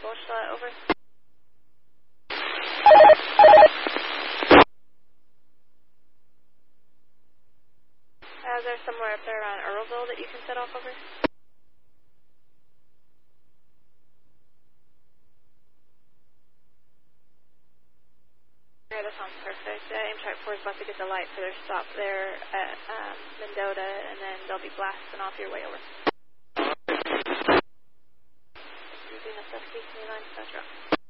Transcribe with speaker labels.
Speaker 1: Bullshot, over. Is there somewhere up there around Earlville that you can set off over? Yeah, that sounds perfect. Amtrak 4 is about to get the light for their stop there at Mendota, and then they'll be blasting off your way over. Using a Sesky, Line, Central.